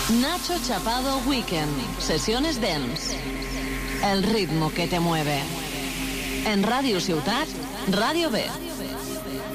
Nacho Chapado Weekend. Sesiones dance. El ritmo que te mueve. En Radio Ciutat, Radio B.